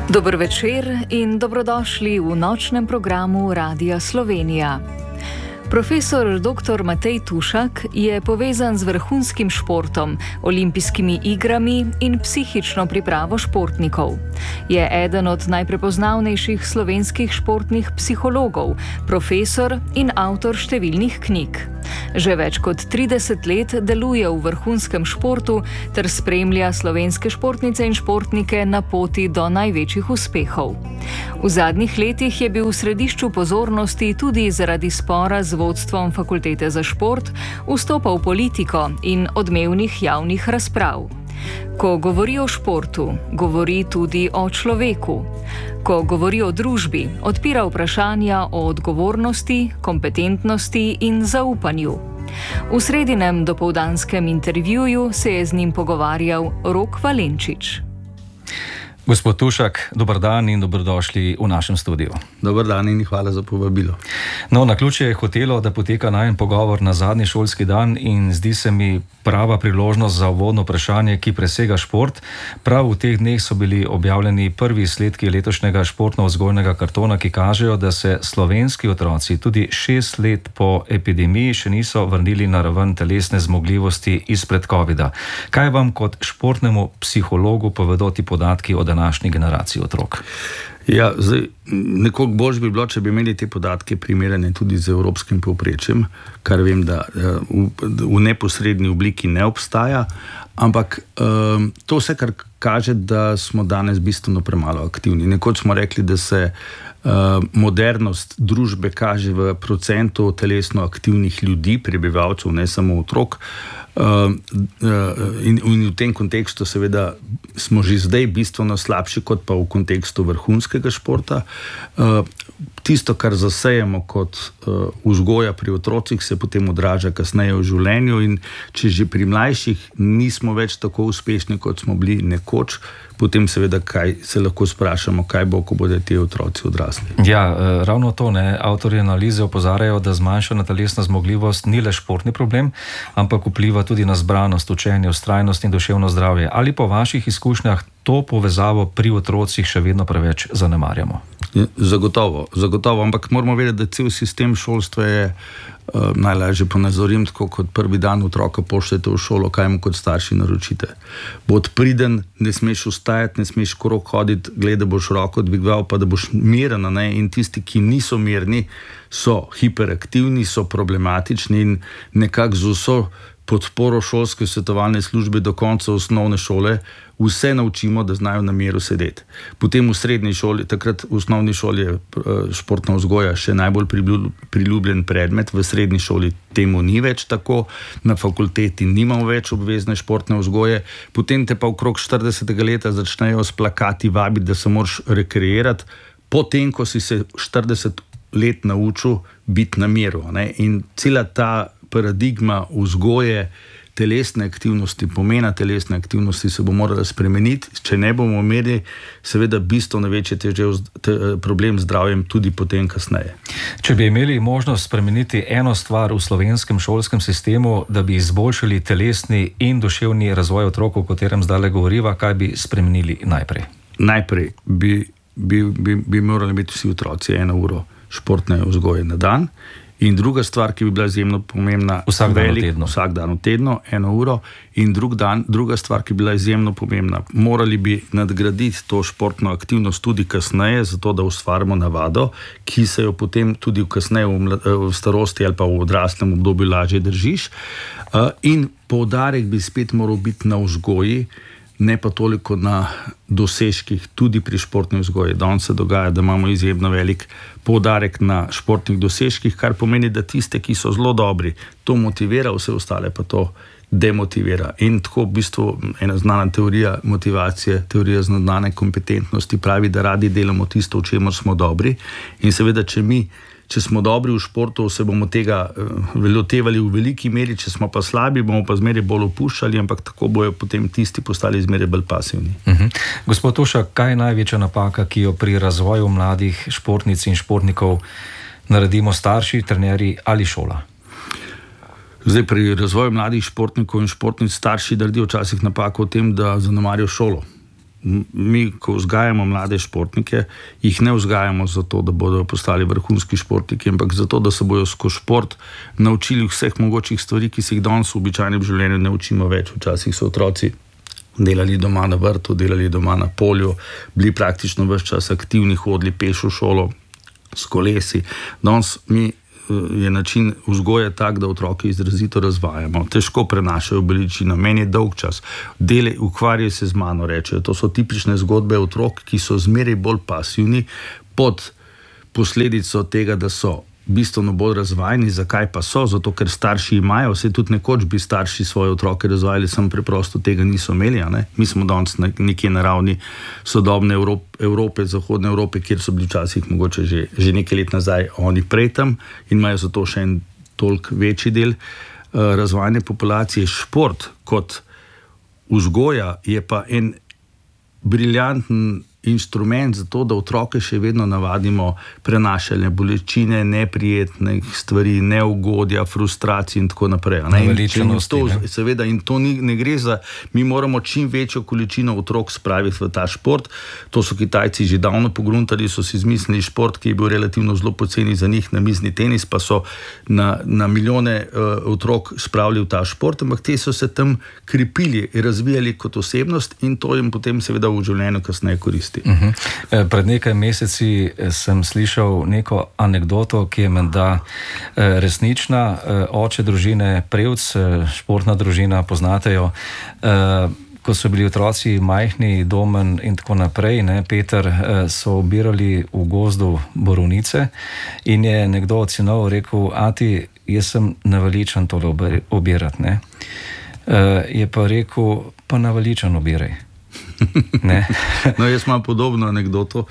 Dober večer in dobrodošli v nočnem programu Radia Slovenija. Profesor dr. Matej Tušak je povezan z vrhunskim športom, olimpijskimi igrami in psihično pripravo športnikov. Je eden od najprepoznavnejših slovenskih športnih psihologov, profesor in avtor številnih knjig. Že več kot 30 let deluje v vrhunskem športu ter spremlja slovenske športnice in športnike na poti do največjih uspehov. V zadnjih letih je bil v središču pozornosti tudi zaradi spora z vodstvom Fakultete za šport, vstopa v politiko in odmevnih javnih razprav. Ko govori o športu, govori tudi o človeku. Ko govori o družbi, odpira vprašanja o odgovornosti, kompetentnosti in zaupanju. V sredinem dopoldanskem intervjuju se je z njim pogovarjal Rok Valenčič. Gospod Tušak, dober dan in dobrodošli v našem studiu. Dober dan in hvala za povabilo. No, naključje je hotelo, da poteka najin pogovor na zadnji šolski dan in zdi se mi prava priložnost za uvodno vprašanje, ki presega šport. Prav v teh dneh so bili objavljeni prvi izsledki letošnjega športno-vzgojnega kartona, ki kažejo, da se slovenski otroci tudi 6 let po epidemiji še niso vrnili na raven telesne zmogljivosti izpred covida. Kaj vam kot športnemu psihologu povedo ti podatki o današnji generaciji otrok? Ja, zdaj, nekoliko bolj bi bilo, če bi imeli te podatke primerjane tudi z evropskim povprečjem, kar vem, da v neposredni obliki ne obstaja, ampak to vse, kar kaže, da smo danes bistveno premalo aktivni. Nekoč smo rekli, da se modernost družbe kaže v procentu telesno aktivnih ljudi, prebivalcev, ne samo otrok. In v tem kontekstu seveda smo že zdaj bistveno slabši kot pa v kontekstu vrhunskega športa. Tisto, kar zasejemo kot vzgoja pri otrocih, se potem odraža kasneje v življenju, in če že pri mlajših nismo več tako uspešni, kot smo bili nekoč, potem seveda se lahko sprašamo, kaj bo, ko bodo ti otroci odrasli. Ja, ravno to, ne. Avtorji analize opozarjajo, da zmanjšana telesna zmogljivost ni le športni problem, ampak vpliva tudi na zbranost, učenje, vztrajnost in duševno zdravje. Ali po vaših izkušnjah to povezavo pri otrocih še vedno preveč zanemarjamo? Zagotovo, ampak moramo vedeti, da cel sistem šolstva je, najlažje ponazorim, tako kot prvi dan otroka pošljete v šolo, kaj mu kot starši naročite. Bo odpriden, ne smeš vstajati, ne smeš krog hoditi, gleda, boš roko dvigoval, pa da boš miren, ne? In tisti, ki niso mirni, so hiperaktivni, so problematični in nekako z vso podporo šolske svetovalne službe do konca osnovne šole vse naučimo, da znajo na miru sedeti. Potem v srednji šoli, takrat v osnovni šoli je športna vzgoja še najbolj priljubljen predmet, v srednji šoli temu ni več tako, na fakulteti nimamo več obvezne športne vzgoje, potem te pa okrog 40. leta začnejo s plakati vabiti, da se moraš rekreirati, potem, ko si se 40 let naučil biti na miru, ne? In cela ta paradigma vzgoje telesne aktivnosti, pomena telesne aktivnosti se bo morala spremeniti, če ne bomo imeli seveda bistveno večje problem z zdravjem tudi potem kasneje. Če bi imeli možnost spremeniti eno stvar v slovenskem šolskem sistemu, da bi izboljšali telesni in duševni razvoj otrok, o katerem zdaj govoriva, kaj bi spremenili najprej? Najprej bi morali imeti vsi otroci 1 uro športne vzgoje na dan. In druga stvar, ki bi bila izjemno pomembna, vsak dan v tednu, 1 uro, in druga stvar, ki bi bila izjemno pomembna, morali bi nadgraditi to športno aktivnost tudi kasneje, zato da ustvarimo navado, ki se jo potem tudi kasneje v starosti ali pa v odraslem obdobju lažje držiš. In poudarek bi spet moral biti na vzgoji, ne pa toliko na dosežkih, tudi pri športni vzgoji. Danes se dogaja, da imamo izjemno velik poudarek na športnih dosežkih, kar pomeni, da tiste, ki so zelo dobri, to motivira, vse ostale pa to demotivira. In tako v bistvu ena znana teorija motivacije, teorija znane kompetentnosti pravi, da radi delamo tisto, v čemer smo dobri, in seveda, če smo dobri v športu, se bomo tega lotevali v veliki meri, če smo pa slabi, bomo pa zmeraj bolj opuščali, ampak tako bojo potem tisti postali zmeraj bolj pasivni. Gospod Tušak, kaj je največja napaka, ki jo pri razvoju mladih športnic in športnikov naredimo starši, trenerji ali šola? Zdaj, pri razvoju mladih športnikov in športnic starši naredijo včasih napako v tem, da zanemarijo šolo. mi, ko vzgajamo mlade športnike, jih ne vzgajamo zato, da bodo postali vrhunski športniki, ampak zato, da se bojo skozi šport naučili vseh mogočih stvari, ki se jih danes v običajnem življenju ne učimo več. Včasih so otroci delali doma na vrtu, delali doma na polju, bili praktično ves čas aktivni, hodili peš v šolo s kolesi. Danes je način vzgoje tak, da otroke izrazito razvajamo. Težko prenašajo bolečino. Meni je dolg čas. Ukvarjajo se z mano, rečejo. To so tipične zgodbe otrok, ki so zmeraj bolj pasivni pod posledico tega, da so bistveno bolj razvajeni. Zakaj pa so? Zato, ker starši imajo, vse tudi nekoč bi starši svoje otroke razvajali, samo preprosto tega niso imeli. Mi smo danes nekje na ravni sodobne Evrope, zahodne Evrope, kjer so bili včasih mogoče že nekaj let nazaj oni prej tam in imajo zato še en toliko večji del razvajanja populacije. Šport kot vzgoja je pa en briljanten inštrument za to, da otroke še vedno navadimo prenašanje bolečine, neprijetnih stvari, neugodja, frustracij in tako naprej. Seveda, in to ne gre za, mi moramo čim večjo količino otrok spraviti v ta šport. To so Kitajci že davno pogruntali, so si izmislili šport, ki je bil relativno zelo poceni za njih, namizni tenis, pa so na milijone otrok spravili v ta šport, ampak te so se tam krepili, razvijali kot osebnost in to jim potem seveda v življenju kasneje koristi. Pred nekaj meseci sem slišal neko anekdoto, ki je menda resnična. Oče družine Prevc, športna družina, poznate jo, ko so bili otroci majhni, Domen in tako naprej, Peter, so obirali v gozdu borovnice in je nekdo od sinov rekel: ati, jaz sem naveličan tole obirati. Je pa rekel: pa naveličan obiraj. No, jaz imam podobno anekdoto.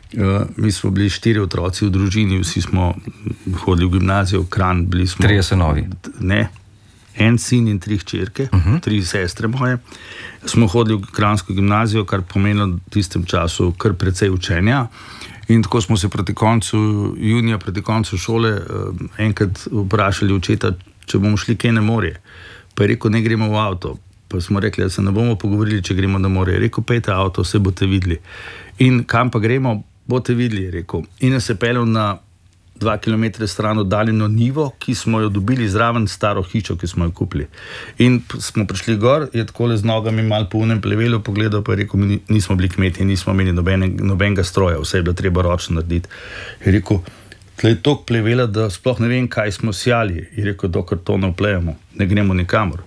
Mi smo bili 4 otroci v družini, vsi smo hodili v gimnazijo, v Kranj, bili smo 3 sinovi. Ne, en sin in 3 hčerke, 3 sestre moje. Smo hodili v kranjsko gimnazijo, kar pomenilo v tistem času kar precej učenja. In tako smo se proti koncu junija, proti koncu šole enkrat vprašali očeta, če bomo šli kje na morje. Pa je rekel: ne gremo v avto. Pa smo rekli, da se ne bomo pogovorili, če gremo na morje. Je rekel: pejte avto, vse boste videli. In kam pa gremo, boste videli, je rekel. In nas je peljal na 2 kilometre stran oddaljeno njivo, ki smo jo dobili zraven staro hišo, ki smo jo kupili. In smo prišli gor, je takole z nogami malo po unem plevelu pogledal, pa je rekel: mi nismo bili kmetje, nismo imeli nobenega stroja, vse je bilo treba ročno narediti. Je rekel: tle je toliko plevela, da sploh ne vem, kaj smo sjali. Je rekel: dokler to ne vplejemo, ne gremo nikamor.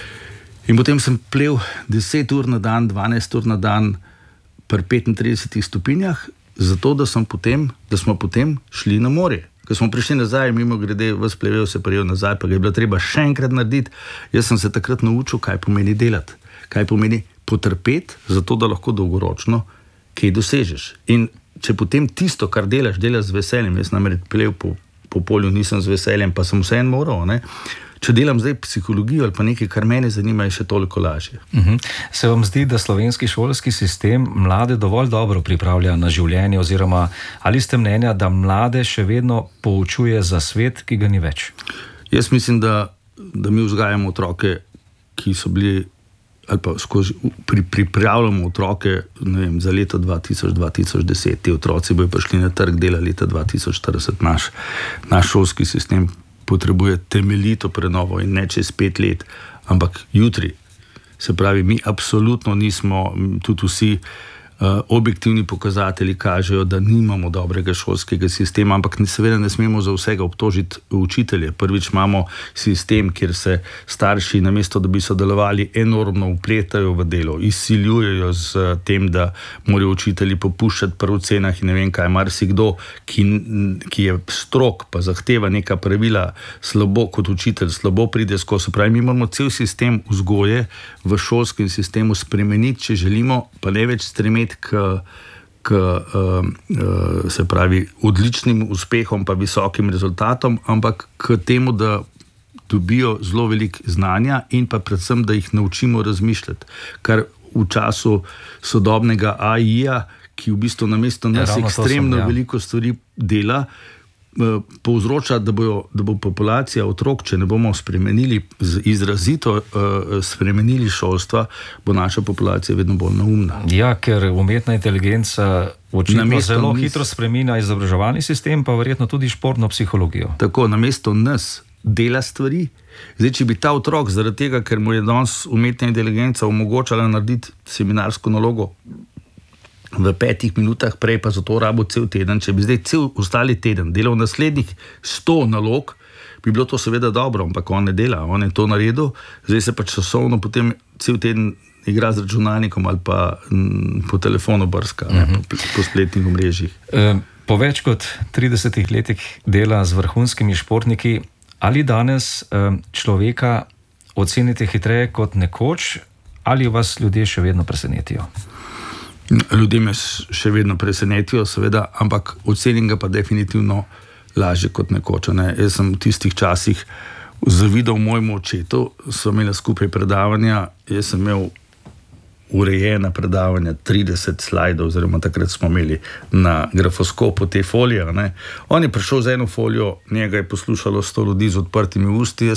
In potem sem plev 10 ur na dan, 12 ur na dan, pri 35 stopinjah, zato da smo potem šli na morje. Ko smo prišli nazaj, mimo grede, vas plevel se prijel nazaj, pa ga je bilo treba še enkrat narediti. Jaz sem se takrat naučil, kaj pomeni delati, kaj pomeni potrpeti, zato da lahko dolgoročno kaj dosežeš. In če potem tisto, kar delaš z veseljem, jaz namreč plev po polju nisem z veseljem, pa sem vseeno moral, če delam zdaj psihologijo ali pa nekaj, kar mene zanima, je še toliko lažje. Se vam zdi, da slovenski šolski sistem mlade dovolj dobro pripravlja na življenje, oziroma ali ste mnenja, da mlade še vedno poučuje za svet, ki ga ni več? Jaz mislim, da mi vzgajamo otroke, ki so bili, ali pa pripravljamo otroke, ne vem, za leto 2000-2010. Ti otroci bojo prišli na trg dela leta 2040. Naš šolski sistem potrebuje temeljito prenovo in ne čez 5 let, ampak jutri. Se pravi, mi absolutno nismo, tudi vsi objektivni pokazatelji kažejo, da nimamo dobrega šolskega sistema, ampak seveda ne smemo za vsega obtožiti učitelje. Prvič imamo sistem, kjer se starši, namesto da bi sodelovali, enormno vpletajo v delo, izsiljujejo z tem, da morajo učitelji popuščati pri ocenah in ne vem kaj. Marsikdo, ki je strog, pa zahteva neka pravila, slabo kot učitelj, slabo pride skozi. Se pravi, mi moramo cel sistem vzgoje v šolskem sistemu spremeniti, če želimo, pa ne več stremeti k se pravi odličnim uspehom pa visokim rezultatom, ampak k temu, da dobijo zelo veliko znanja in pa predvsem, da jih naučimo razmišljati, kar v času sodobnega AI-ja, ki v bistvu namesto nas ekstremno veliko stvari dela, povzroča, da bo populacija otrok, če ne bomo izrazito spremenili šolstva, bo naša populacija vedno bolj neumna. Ja, ker umetna inteligenca očitno zelo hitro spreminja izobraževalni sistem, pa verjetno tudi športno psihologijo. Tako, namesto nas dela stvari. Zdaj, če bi ta otrok, zaradi tega, ker mu je danes umetna inteligenca omogočala narediti seminarsko nalogo v 5 minutah, prej pa za to rabo cel teden. Če bi zdaj cel ostali teden delal naslednjih 100 nalog, bi bilo to seveda dobro, ampak on ne dela, on je to naredil, zdaj se pa časovno potem cel teden igra z računalnikom ali pa po telefonu brska, po spletnih omrežjih. Po več kot 30 letih dela z vrhunskimi športniki, ali danes človeka ocenite hitreje kot nekoč, ali vas ljudje še vedno presenetijo? Ljudje me še vedno presenetijo, seveda, ampak ocenim ga pa definitivno lažje kot nekoč. Ne? Jaz sem v tistih časih zavidal mojemu očetu, so imeli skupaj predavanja, jaz sem imel urejena predavanja, 30 slajdov, oziroma takrat smo imeli na grafoskopu te folije. Ne? On je prišel z eno folijo, njega je poslušalo 100 ljudi z odprtimi usti,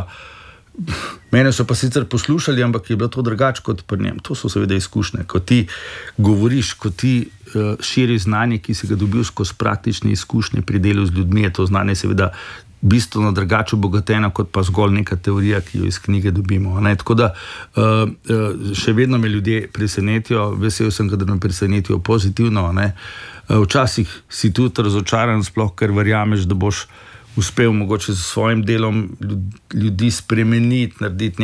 mene so pa sicer poslušali, ampak je bilo to drugače kot pri njem. To so seveda izkušnje. Ko ti govoriš, ko ti širiš znanje, ki si ga dobil skozi praktične izkušnje pri delu z ljudmi, je to znanje seveda bistveno drugače obogateno, kot pa zgolj neka teorija, ki jo iz knjige dobimo. Ne? Tako da še vedno me ljudje presenetijo, vesel sem, da me presenetijo pozitivno. Ne? Včasih si tudi razočaran, sploh ker verjameš, da boš uspel mogoče s svojim delom ljudi spremeniti, narediti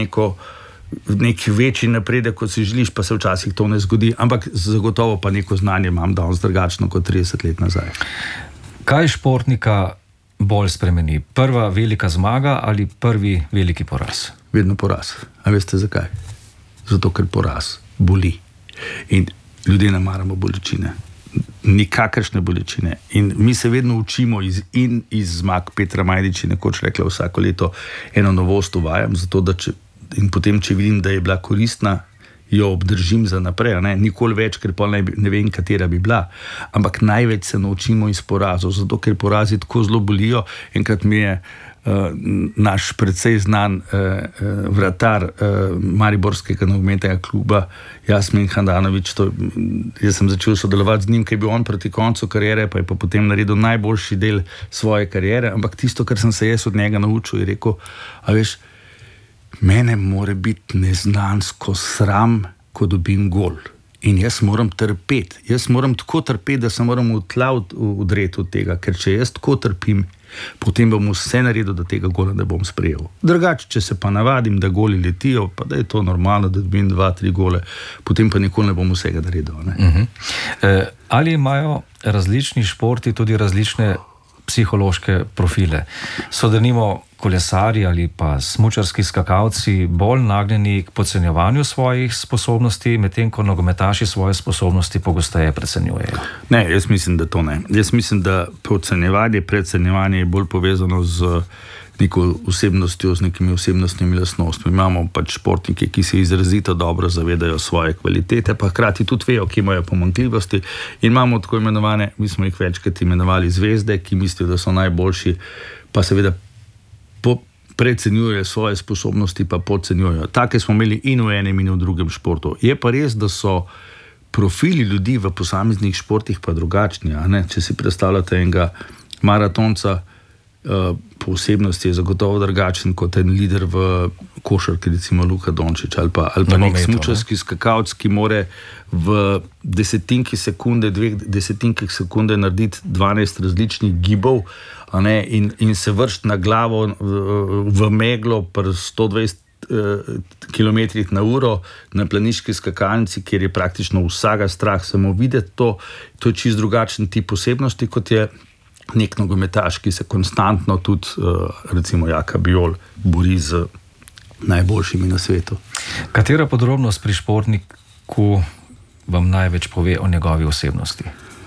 neki večji napredek, kot si želiš, pa se včasih to ne zgodi, ampak zagotovo pa neko znanje imam danes drugačno kot 30 let nazaj. Kaj športnika bolj spremeni? Prva velika zmaga ali prvi veliki poraz? Vedno poraz. A veste zakaj? Zato, ker poraz boli. In ljudje ne maramo bolečine. Nikakršne bolečine. In mi se vedno učimo iz zmag. Petra Majdič je nekoč rekla, vsako leto eno novost uvajam, zato da in potem, če vidim, da je bila koristna, jo obdržim za naprej. Ne? Nikoli več, ker pa ne vem, katera bi bila. Ampak največ se naučimo iz porazov, zato ker porazi tako zelo bolijo. Enkrat mi je naš precej znan vratar mariborskega nogometnega kluba Jasmin Handanović, jaz sem začel sodelovati z njim, ker je bil on proti koncu kariere, pa je pa potem naredil najboljši del svoje kariere, ampak tisto, kar sem se jaz od njega naučil, je rekel, a veš, mene more biti neznansko sram, ko dobim gol. In jaz moram trpeti. Jaz moram tako trpeti, da se moram v tla udreti od tega, ker če jaz tako trpim, potem bom vse naredil, da tega gola ne bom sprejel. Drugače, če se pa navadim, da goli letijo, pa da je to normalno, da dobim 2-3 gole, potem pa nikoli ne bom vsega naredil. Ne? Ali imajo različni športi tudi različne psihološke profile? So denimo kolesarji ali pa smučarski skakalci bolj nagnjeni k podcenjevanju svojih sposobnosti, medtem ko nogometaši svoje sposobnosti pogosteje precenjujejo? Ne, jaz mislim, da to ne. Jaz mislim, da precenjevanje je bolj povezano z neko osebnostjo, z nekimi osebnostnimi lastnostmi. Imamo pač športnike, ki se izrazito dobro zavedajo svoje kvalitete, pa hkrati tudi vejo, ki imajo pomanjkljivosti. In imamo tako imenovane, mi smo jih večkrat imenovali zvezde, ki mislijo, da so najboljši, pa seveda precenjujejo svoje sposobnosti, pa podcenjujejo. Take smo imeli in v enem in v drugem športu. Je pa res, da so profili ljudi v posameznih športih pa drugačni. Če si predstavljate enega maratonca, po osebnosti je zagotovo drugačen kot en lider v košarki, recimo Luka Dončić, ali pa nek smučarski skakalec, ki more v desetinki sekunde narediti 12 različnih gibov, in se vršiti na glavo v meglo pri 120 km na uro na planiški skakalnici, kjer je praktično vsega strah samo videti to. To je čisto drugačen tip osebnosti, kot je nek nogometaš, ki se konstantno tudi, recimo Jaka Bijol, bori z najboljšimi na svetu. Katera podrobnost pri športniku vam največ pove o njegovi osebnosti?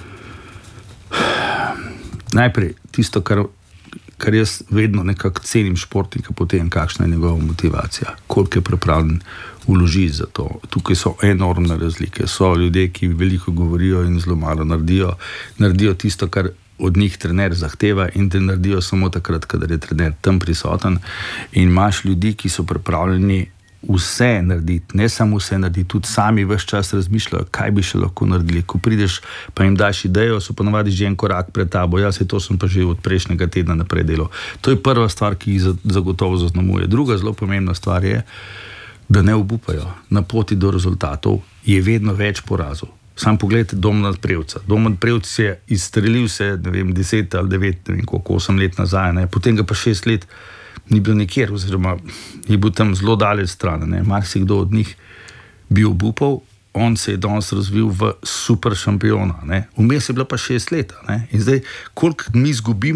Najprej tisto, kar jaz vedno nekako cenim športnika, potem kakšna je njegova motivacija, koliko je pripravljen vložiti za to. Tukaj so enormne razlike. So ljudje, ki veliko govorijo in zelo malo naredijo tisto, kar od njih trener zahteva in te naredijo samo takrat, kadar je trener tam prisoten in imaš ljudi, ki so pripravljeni vse narediti, ne samo vse narediti, tudi sami ves čas razmišljajo, kaj bi še lahko naredili. Ko prideš, pa jim daš idejo, so ponavadi že en korak pred tabo, to sem pa že od prejšnjega tedna naprej delal. To je prva stvar, ki jih zagotovo zaznamuje. Druga zelo pomembna stvar je, da ne obupajo. Na poti do rezultatov je vedno več porazov. Sam pogled Domna Prevca. Domen Prevc je izstrelil se, 10 ali 9, 8 let nazaj, potem ga pa 6 let ni bil nikjer, oziroma je bil tam zelo daleč stran. Marsikdo od njih bi obupal, on se je danes razvil v super šampiona. Vmes je bilo pa 6 let. In zdaj, koliko mi izgubimo